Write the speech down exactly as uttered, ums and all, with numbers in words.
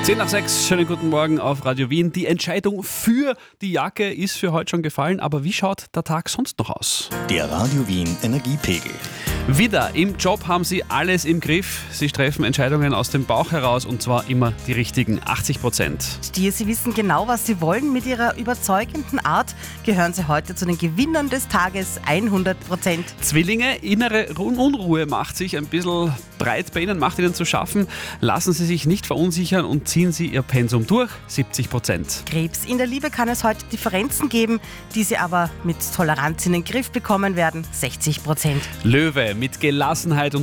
zehn nach sechs, schönen guten Morgen auf Radio Wien. Die Entscheidung für die Jacke ist für heute schon gefallen, aber wie schaut der Tag sonst noch aus? Der Radio Wien Energiepegel. Wieder im Job haben Sie alles im Griff. Sie treffen Entscheidungen aus dem Bauch heraus und zwar immer die richtigen, achtzig Prozent. Stier, Sie wissen genau, was Sie wollen. Mit Ihrer überzeugenden Art gehören Sie heute zu den Gewinnern des Tages, hundert Prozent. Zwillinge, innere Unruhe macht sich ein bisschen breit bei Ihnen, macht Ihnen zu schaffen. Lassen Sie sich nicht verunsichern und ziehen Sie Ihr Pensum durch, siebzig Prozent. Krebs, in der Liebe kann es heute Differenzen geben, die Sie aber mit Toleranz in den Griff bekommen werden, sechzig Prozent. Löwe, mit Gelassenheit und